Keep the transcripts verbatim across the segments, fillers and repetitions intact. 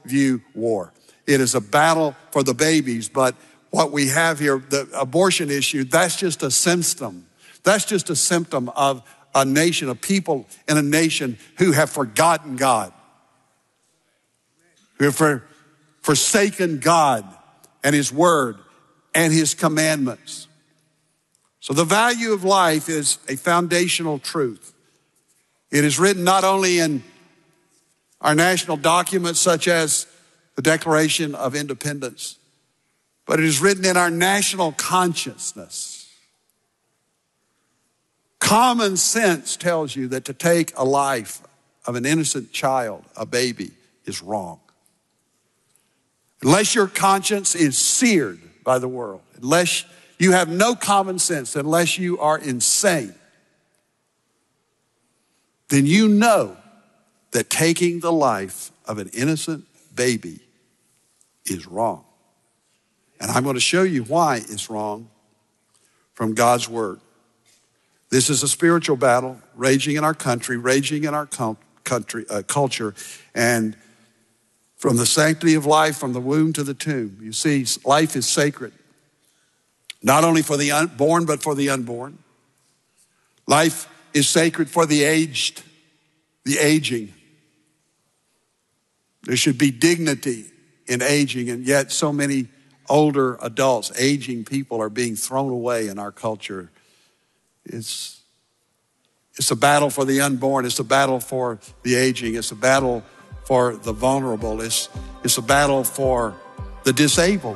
worldview war. It is a battle for the babies, but what we have here, the abortion issue, that's just a symptom. That's just a symptom of a nation, of people in a nation who have forgotten God, who have for, forsaken God and his word and his commandments. So the value of life is a foundational truth. It is written not only in our national documents such as the Declaration of Independence, but it is written in our national consciousness. Common sense tells you that to take a life of an innocent child, a baby, is wrong. Unless your conscience is seared by the world, unless you have no common sense, unless you are insane, then you know that taking the life of an innocent baby is wrong. And I'm going to show you why it's wrong from God's word. This is a spiritual battle raging in our country, raging in our country, uh, culture, and from the sanctity of life, from the womb to the tomb. You see, life is sacred, not only for the unborn, but for the unborn. Life is sacred for the aged, the aging. There should be dignity in aging, and yet so many older adults, aging people are being thrown away in our culture. It's, it's a battle for the unborn. It's a battle for the aging. It's a battle for the vulnerable. It's, it's a battle for the disabled.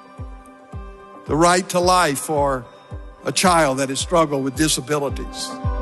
The right to life for a child that has struggled with disabilities.